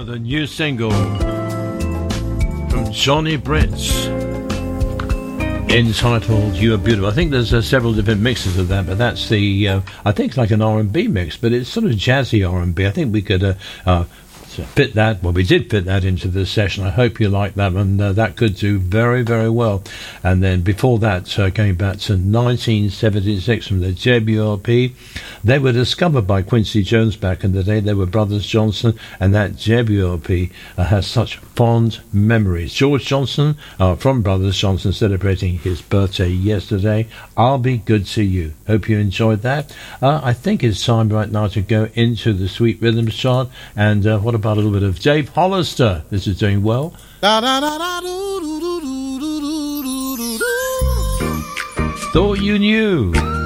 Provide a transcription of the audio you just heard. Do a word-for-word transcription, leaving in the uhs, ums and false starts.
the new single from Johnny Britt entitled You Are Beautiful. I think there's uh, several different mixes of that, but that's the, uh, I think it's like an R and B mix, but it's sort of jazzy R and B. I think we could uh, uh, fit that, well, we did fit that into the session. I hope you like that, and uh, that could do very, very well. And then before that, uh, going back to nineteen seventy-six from the J B L P, they were discovered by Quincy Jones back in the day. They were Brothers Johnson, and that J B L P uh, has such fond memories. George Johnson uh, from Brothers Johnson celebrating his birthday yesterday. I'll Be Good to You. Hope you enjoyed that. Uh, I think it's time right now to go into the Sweet Rhythms chart, and uh, what about a little bit of Dave Hollister? This is doing well. Thought You Knew.